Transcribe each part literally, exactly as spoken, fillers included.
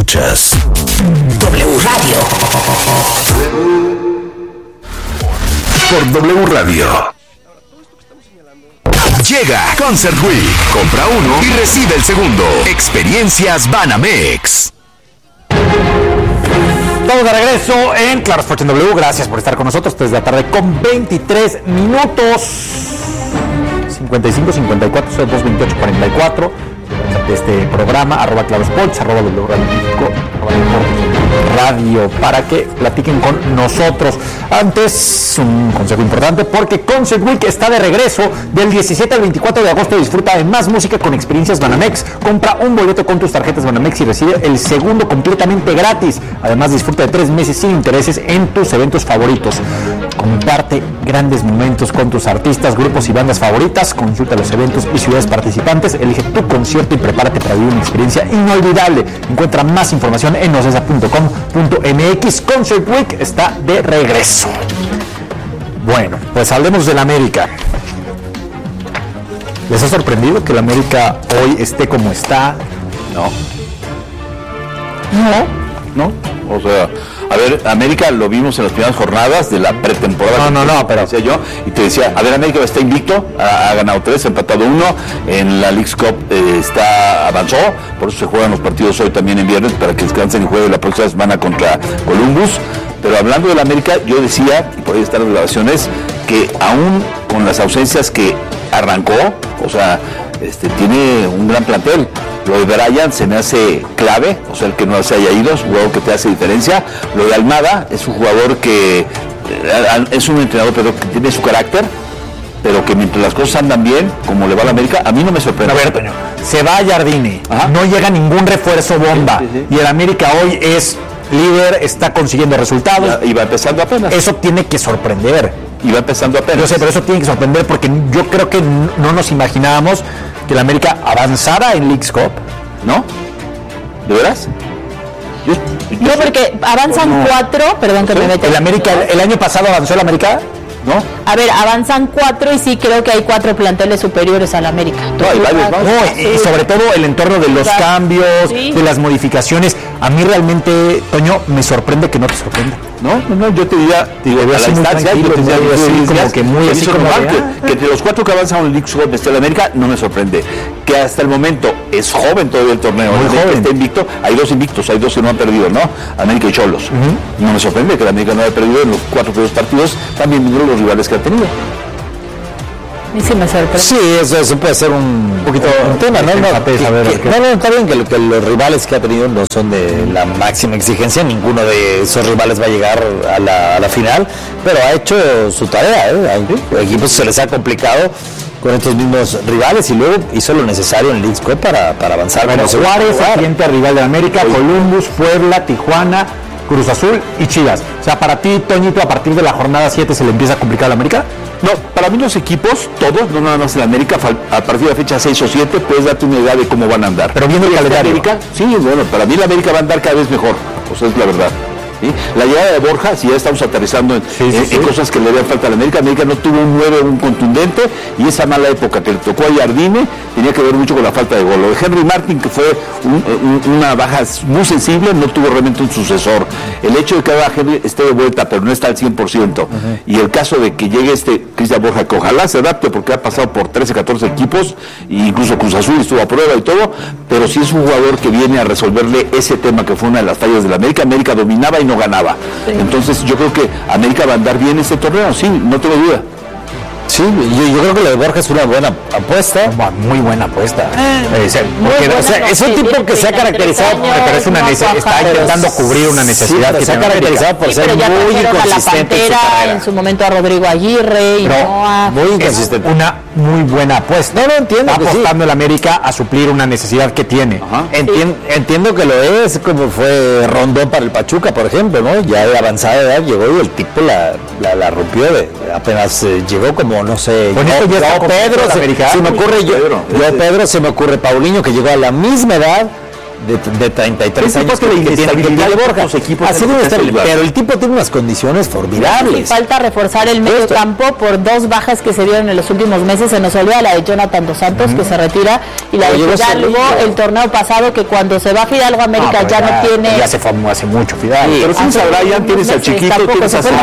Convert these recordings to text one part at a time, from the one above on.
Escuchas W Radio. Por W Radio. Llega Concert Week. Compra uno y recibe el segundo. Experiencias Banamex. Estamos de regreso en Claro Sport en W. Gracias por estar con nosotros. tres de la tarde con veintitrés minutos. cincuenta y cinco, cincuenta y cuatro, cero dos, veintiocho, cuarenta y cuatro. De este programa, arroba Claro Sports, arroba W Radio México, arroba Radio, para que platiquen con nosotros. Antes, un consejo importante, porque Concert Week está de regreso del diecisiete al veinticuatro de agosto. Disfruta de más música con experiencias Banamex. Compra un boleto con tus tarjetas Banamex y recibe el segundo completamente gratis. Además, disfruta de tres meses sin intereses en tus eventos favoritos. Comparte grandes momentos con tus artistas, grupos y bandas favoritas. Consulta los eventos y ciudades participantes. Elige tu concierto y prepárate para vivir una experiencia inolvidable. Encuentra más información en ocesa punto com punto m x. Concert Week está de regreso. Bueno, pues hablemos del América. ¿Les ha sorprendido que el América hoy esté como está? No. No. No. O sea, a ver, América lo vimos en las primeras jornadas de la pretemporada. No, no, no, pero decía yo, y te decía, a ver, América está invicto, ha, ha ganado tres, ha empatado uno, en la Leagues Cup eh, está avanzó, por eso se juegan los partidos hoy también en viernes, para que descansen y jueguen la próxima semana contra Columbus. Pero hablando del América, yo decía, y por ahí están las grabaciones, que aún con las ausencias que arrancó, o sea, este, tiene un gran plantel. Lo de Brian se me hace clave, o sea, el que no se haya ido, es un jugador que te hace diferencia. Lo de Almada es un jugador que eh, es un entrenador, pero que tiene su carácter, pero que mientras las cosas andan bien, como le va a la América, a mí no me sorprende. A ver, Toño, se va a Jardine, Ajá. no llega ningún refuerzo bomba, sí, sí, sí. y el América hoy es líder, está consiguiendo resultados. Y va empezando apenas. Eso tiene que sorprender. Y va empezando apenas. Yo sé, pero eso tiene que sorprender porque yo creo que no nos imaginábamos que el América avanzara en Leagues Cup. ¿No? ¿De veras? Yo, yo No, sé- porque avanzan no. cuatro, perdón que me meta. El América, el, el año pasado avanzó el América. ¿No? A ver, avanzan cuatro y sí creo que hay cuatro planteles superiores al América. No, hay varios más. No, y, y sobre todo el entorno de los Claro. cambios, Sí. de las modificaciones. A mí realmente, Toño, me sorprende que no te sorprenda. No, no, no, yo te diría, te digo, Te veo a la así muy instancia, tranquilo, yo te te diría, veo así yo te como que muy me así hizo como normal de, que, ah, que entre los cuatro que avanzan en el League Cup esté la América, no me sorprende. Que hasta el momento es joven todavía el torneo, Muy desde que joven. está invicto, hay dos invictos, hay dos que no han perdido, ¿no? América y Cholos. No me sorprende que la América no haya perdido en los cuatro primeros partidos, también viendo los rivales que ha tenido. A mí sí me sorprende. Sí, eso, eso puede ser un poquito un tema, ¿no? No, Empate, que- a ver, que- ¿qué? no, no, está bien que, lo- que los rivales que ha tenido no son de la máxima exigencia, ninguno de esos rivales va a llegar a la, a la final, pero ha hecho su tarea, ¿eh? Hay equipos que se les ha complicado con estos mismos rivales y luego hizo lo necesario en Leagues Cup para, para avanzar. Bueno, como segundo Juárez, el lugar. siguiente rival de América, Columbus, Puebla, Tijuana, Cruz Azul y Chivas. O sea, para ti, Toñito, a partir de la jornada siete se le empieza a complicar a la América. No, para mí los equipos, todos, no nada más en América, fal- a partir de la fecha seis o siete, puedes darte una idea de cómo van a andar. Pero viendo el ¿Y esta calendario. América, sí, bueno, para mí la América va a andar cada vez mejor, o sea, es la verdad. ¿Sí? La llegada de Borja, si ya estamos aterrizando en, Sí, sí, en- sí. en cosas que le dan falta a la América, América no tuvo un nueve, un contundente, y esa mala época que le tocó a Jardine tenía que ver mucho con la falta de gol. Lo de Henry Martin, que fue un- un- una baja muy sensible, no tuvo realmente un sucesor. El hecho de que ahora Henry esté de vuelta, pero no está al cien por ciento, y el caso de que llegue este Cristian Borja, que ojalá se adapte porque ha pasado por trece, catorce equipos, e incluso Cruz Azul estuvo a prueba y todo, pero sí es un jugador que viene a resolverle ese tema que fue una de las fallas de la América. América dominaba y no ganaba. Entonces yo creo que América va a andar bien este torneo, sí, no tengo duda. Sí, yo, yo creo que lo de Borja es una buena apuesta. Muy buena apuesta. Eh, se- Muy porque, buena, o sea, no, es un sí, tipo tiene que se ha treinta y tres caracterizado, años, pero es una no ha nece- está cuajado. intentando cubrir una Sí, necesidad pero que se ha tiene América. caracterizado por Sí, ser pero ya muy trajeron a la inconsistente en su Pantera, carrera. en su momento a Rodrigo Aguirre y Pero no a... Muy Es inconsistente. una muy buena apuesta. No, no, entiendo Está que sí. apostando el América a suplir una necesidad que tiene. Entien- Entiendo que lo es, como fue Rondón para el Pachuca, por ejemplo, ¿no? Ya de avanzada edad llegó y el tipo la, la, la rompió, de, apenas eh, llegó como, no sé, Con esto ya está yo, completo Pedro, el se, americano. se me ocurre yo, Pedro, yo ese- Pedro, se me ocurre Paulinho, que llegó a la misma edad de, de treinta y tres años que, que, que tiene, que tiene Borja. Equipos Así debe estar, pero el tipo tiene unas condiciones formidables. Falta reforzar el medio Esto. campo por dos bajas que se dieron en los últimos meses. Se nos olvida la de Jonathan Dos Santos, uh-huh. que se retira, y la de Llegó Fidalgo Cerrillo. el torneo pasado, que cuando se va Fidalgo a América No, ya, ya no tiene... Ya se fue hace mucho Fidalgo. Sí, pero tienes a Brian, tienes al chiquito, tienes a Cerrillo.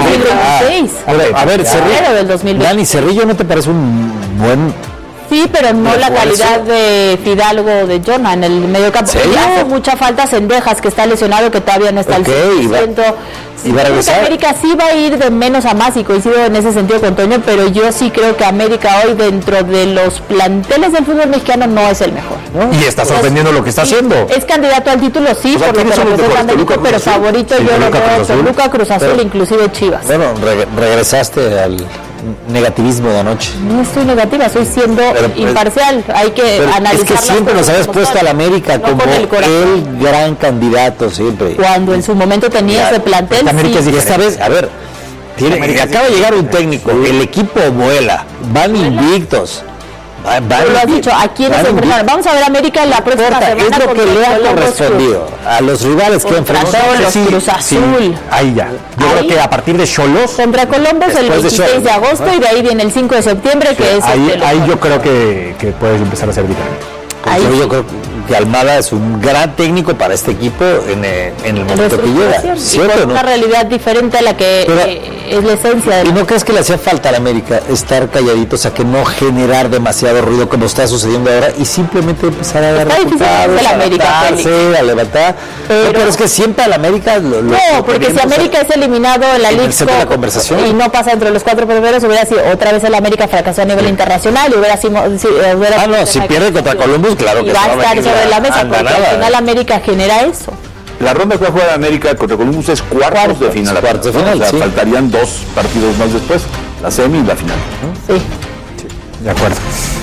A ver, a ver, Cerrillo del dos mil veinte. Dani Cerrillo, ¿no te parece un buen Sí, pero no la calidad de Fidalgo o de Jonah en el medio campo. ¿Serio? Y hace mucha falta Sendejas, que está lesionado, que todavía no está al Ok, cien por iba- ciento. Sí, iba a creo que regresar. América sí va a ir de menos a más, y coincido en ese sentido con Toño, pero yo sí creo que América hoy, dentro de los planteles del fútbol mexicano, no es el mejor. ¿no? Y está sorprendiendo lo que está Sí, haciendo. Es candidato al título, sí, O sea, por lo que ¿quiénes son los representa mejores? México, Toluca, pero Cruz Azul. favorito Sí, yo lo Toluca, veo Cruz Azul. Toluca, Cruz Azul, Pero- inclusive Chivas. Bueno, re- regresaste al negativismo de anoche. No estoy negativa, estoy siendo Pero, pues, imparcial. Hay que Pero analizar es que las siempre nos cosas habías como puesto son, al América no como con el corazón. el gran candidato siempre. Cuando en su momento tenía ese plantel, esta América sí. es Y esta vez, a ver, tiene, América acaba de llegar un técnico, el equipo vuela, van invictos. Van, van Tú lo has invi- dicho, ¿a quiénes van se enfrentaron? invictos. Vamos a ver América en la próxima Importa, semana. es lo que contra le ha Columbus correspondido a los rivales que Contra enfrentaron. Cholos, Sí, Cruz sí, Azul. ahí ya. Yo Ahí. creo que a partir de Xolos, Contra Columbus el Después de veintiséis de, Cholos, agosto, ¿no? y de ahí viene el cinco de septiembre, que es ahí, el de los- ahí yo creo que, que puedes empezar a ser diferente. Ahí Yo sí. creo que Almada es un gran técnico para este equipo en, eh, en el momento que llega. Reestructuración, y ¿Cierto con o no? una realidad diferente a la que Pero- eh, es la esencia de ¿Y la... no crees que le hacía falta a la América estar calladitos, a que no generar demasiado ruido como está sucediendo ahora y simplemente empezar a dar Está difícil resultados, el a América, adaptarse, a levantar? Pero- No, pero es que siempre a la América lo, lo- No, lo porque si tenemos América es eliminado en la en el League centro de la Cup conversación. y no pasa entre los cuatro primeros, hubiera sido otra vez el América fracasó a nivel internacional y hubiera sido... Si, hubiera Ah, no, si pierde contra Columbus, claro y que va se a va a estar venir sobre a- la mesa, a porque nada. al final América genera eso. La ronda que va a jugar América contra Columbus es cuartos, Cuartos. de final. Cuartos de ¿no? final, O sea, sí. faltarían dos partidos más después, la semi y la final. Sí. De acuerdo.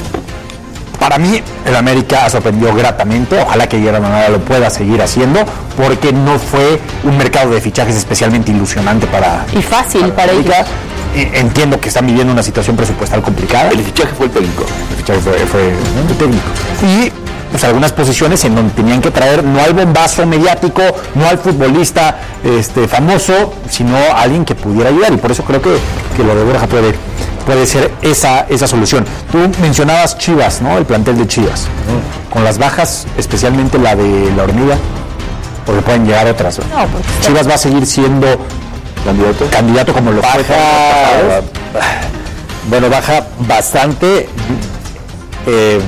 Para mí, el América sorprendió gratamente. Ojalá que Guillermo Almada lo pueda seguir haciendo, porque no fue un mercado de fichajes especialmente ilusionante para. Y fácil para ellos. Eh, Entiendo que están viviendo una situación presupuestal complicada. El fichaje fue el técnico. El fichaje fue, fue el técnico. Y pues algunas posiciones en donde tenían que traer no al bombazo mediático, no al futbolista este, famoso, sino a alguien que pudiera ayudar. Y por eso creo que, que lo de Borja puede, puede ser esa, esa solución. Tú mencionabas Chivas, ¿no? El plantel de Chivas. Con las bajas, especialmente la de la hormiga, porque pueden llegar otras. ¿no? No, porque está- Chivas va a seguir siendo Candidato. candidato como lo fue. Baja, bueno, baja bastante eh,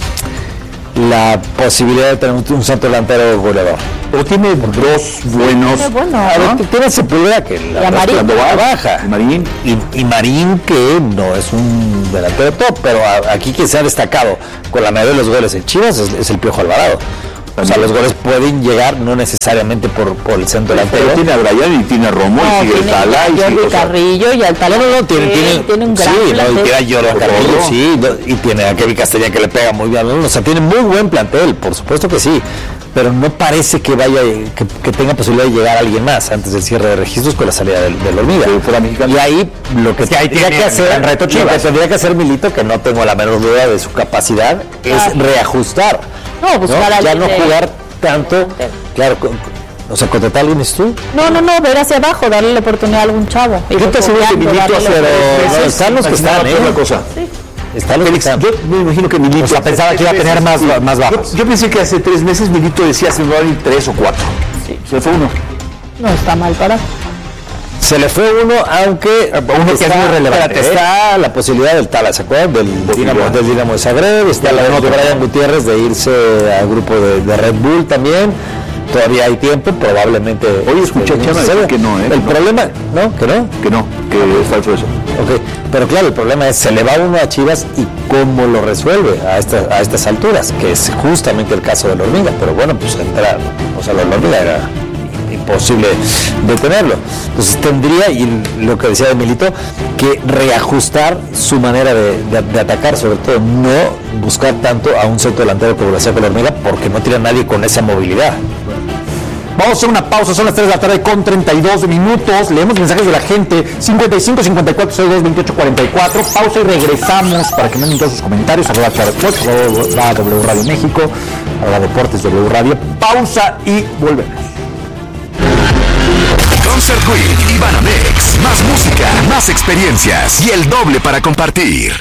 la posibilidad de tener un, un centro delantero goleador. Pero tiene dos buenos. Qué bueno, A ver, ¿no? tiene Sepúlveda que la Y a Marín. cuando va baja. Y Marín. Y, y Marín que no es un delantero top, pero a- aquí quien se ha destacado con la mayoría de los goles en Chivas es, es el Piojo Alvarado. O sea, los goles pueden llegar no necesariamente por, por el centro delantero. Pero tiene a Brian y tiene a Romo No, y sigue tiene Tala a y Jordi sigue, o sea, Carrillo y al talón. No, no, tiene, tiene, tiene un gran sí, no, y plantel. tiene a Jordan Carrillo, Todo. sí, no, y tiene a Kevin Castellán que le pega muy bien, ¿no? O sea, tiene muy buen plantel, por supuesto que sí, pero no parece que vaya, que, que tenga posibilidad de llegar a alguien más antes del cierre de registros con la salida del, del Hormiga. Pero fuera mexicano. Y ahí lo que que ahí tendría tiene que hacer, el reto lo que Chivas. tendría que hacer Milito, que no tengo la menor duda de su capacidad, es Claro. reajustar. No, buscar a Ya alguien no de- jugar tanto, claro, con- con- o sea, contratar a alguien es tú. No, no, no, ver hacia abajo, darle la oportunidad a algún chavo. Y ¿Qué te asegura que confiando, Milito darle hace la- Pero meses están los que imaginaba están, ¿eh? otra cosa? Están los que están. Yo me imagino que Milito... O sea, pensaba que iba a tener más, más bajas. Yo, yo pensé que hace tres meses Milito decía se me van a ir tres o cuatro. Se fue uno. No está mal para. Se le fue uno, aunque uno que es muy relevante, espérate, ¿eh? está la posibilidad del Tala, ¿se acuerdan? Del Dinamo, del Dinamo de Zagreb, está la de Brian Gutiérrez de irse al grupo de, de Red Bull también. Todavía hay tiempo, probablemente. Hoy escuché a Chema se decir que no, ¿eh? El No. problema, ¿no? Que no. Que no, que es falso eso. Ok, pero claro, el problema es, se le va uno a Chivas y cómo lo resuelve a, esta- a estas alturas, que es justamente el caso de la Hormiga, pero bueno, pues entrar, o sea, lo de la Hormiga era imposible detenerlo. Entonces tendría, y lo que decía de Milito, que reajustar su manera de, de- de atacar, sobre todo no buscar tanto a un centro delantero como lo hacía con la Hormiga, porque no tiene a nadie con esa movilidad. Vamos a hacer una pausa, son las tres de la tarde con treinta y dos minutos. Leemos mensajes de la gente, cincuenta y cinco, cincuenta y cuatro, cero dos, veintiocho, cuarenta y cuatro. Pausa y regresamos para que manden todos sus comentarios. Arroba Claro Sports, arroba W Radio México, arroba Deportes W Radio. Pausa y volvemos. Concert Week y Banamex. Más música, más experiencias y el doble para compartir.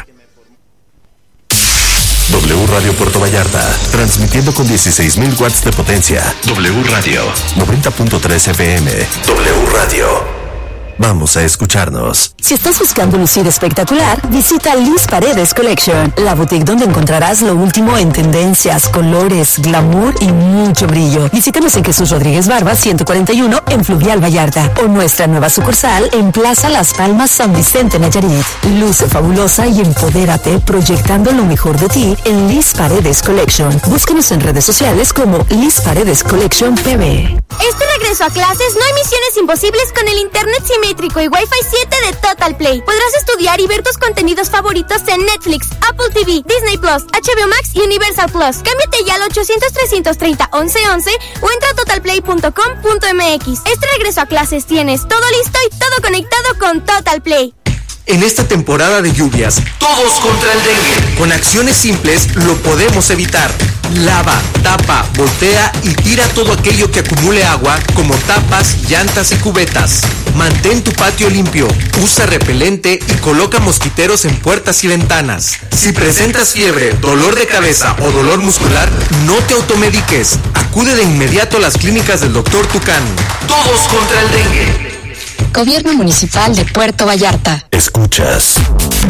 W Radio Puerto Vallarta, transmitiendo con dieciséis mil watts de potencia. W Radio, noventa punto tres F M. W Radio. Vamos a escucharnos. Si estás buscando lucir espectacular, visita Liz Paredes Collection, la boutique donde encontrarás lo último en tendencias, colores, glamour y mucho brillo. Visítanos en Jesús Rodríguez Barba, ciento cuarenta y uno, en Fluvial Vallarta, o nuestra nueva sucursal en Plaza Las Palmas, San Vicente, Nayarit. Luce fabulosa y empodérate proyectando lo mejor de ti en Liz Paredes Collection. Búscanos en redes sociales como Liz Paredes Collection P B. Este regreso a clases no hay misiones imposibles con el internet simétrico y Wi-Fi siete de Total Play. Podrás estudiar y ver tus contenidos favoritos en Netflix, Apple T V, Disney Plus, H B O Max y Universal Plus. Cámbiate ya al ochocientos, trescientos treinta, once once o entra a total play punto com punto m x. Este regreso a clases tienes todo listo y todo conectado con Total Play. En esta temporada de lluvias, todos contra el dengue. Con acciones simples lo podemos evitar. Lava, tapa, voltea y tira todo aquello que acumule agua, como tapas, llantas y cubetas. Mantén tu patio limpio, usa repelente y coloca mosquiteros en puertas y ventanas. Si presentas fiebre, dolor de cabeza o dolor muscular, no te automediques. Acude de inmediato a las clínicas del doctor Tucán. Todos contra el dengue. Gobierno Municipal de Puerto Vallarta. Escuchas